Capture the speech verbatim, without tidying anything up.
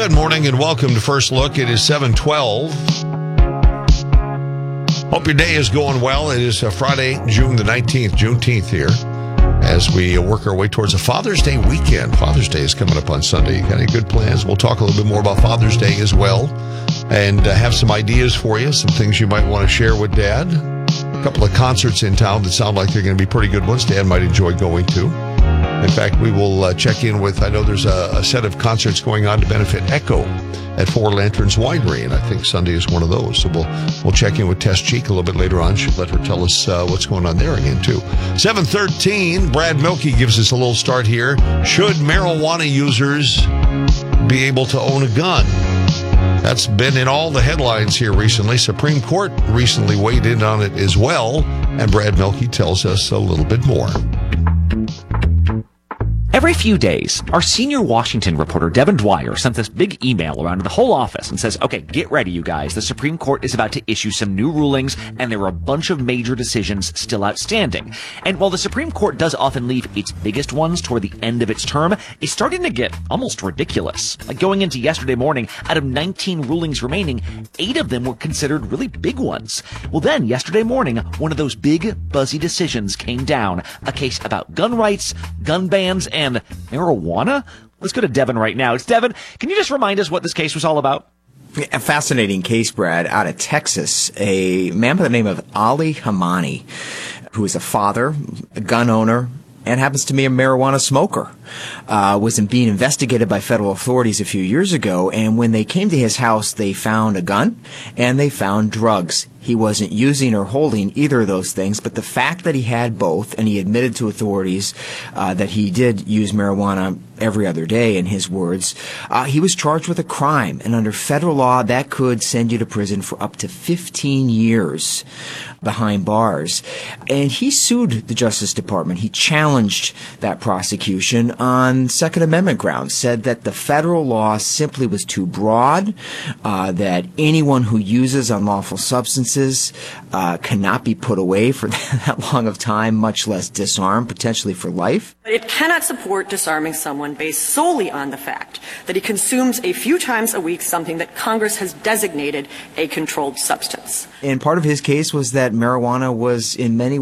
Good morning and welcome to First Look. It is seven twelve. Hope your day is going well. It is uh, Friday, June the nineteenth, Juneteenth here, as we work our way towards a Father's Day weekend. Father's Day is coming up on Sunday. You got any good plans? We'll talk a little bit more about Father's Day as well, and uh, have some ideas for you, some things you might want to share with Dad. A couple of concerts in town that sound like they're going to be pretty good ones. Dad might enjoy going to. In fact, we will uh, check in with, I know there's a, a set of concerts going on to benefit Echo at Four Lanterns Winery, and I think Sunday is one of those. So we'll we'll check in with Tess Cheek a little bit later on. She'll let her tell us uh, what's going on there again, too. seven thirteen, Brad Milkey gives us a little start here. Should marijuana users be able to own a gun? That's been in all the headlines here recently. Supreme Court recently weighed in on it as well, and Brad Milkey tells us a little bit more. Every few days, our senior Washington reporter, Devin Dwyer, sent this big email around to the whole office and says, okay, get ready, you guys. The Supreme Court is about to issue some new rulings, and there are a bunch of major decisions still outstanding. And while the Supreme Court does often leave its biggest ones toward the end of its term, it's starting to get almost ridiculous. Like going into yesterday morning, out of nineteen rulings remaining, eight of them were considered really big ones. Well then, yesterday morning, one of those big, buzzy decisions came down. A case about gun rights, gun bans, and marijuana? Let's go to Devin right now. It's Devin. Can you just remind us what this case was all about? A fascinating case, Brad, out of Texas. A man by the name of Ali Hamani, who is a father, a gun owner, and happens to be a marijuana smoker, uh, was being investigated by federal authorities a few years ago. And when they came to his house, they found a gun and they found drugs. He wasn't using or holding either of those things, but the fact that he had both, and he admitted to authorities uh, that he did use marijuana every other day, in his words, uh, he was charged with a crime. And under federal law, that could send you to prison for up to fifteen years behind bars. And he sued the Justice Department. He challenged that prosecution on Second Amendment grounds, said that the federal law simply was too broad, uh, that anyone who uses unlawful substances uh, cannot be put away for that long of time, much less disarmed, potentially for life. It cannot support disarming someone based solely on the fact that he consumes a few times a week something that Congress has designated a controlled substance. And part of his case was that marijuana was in many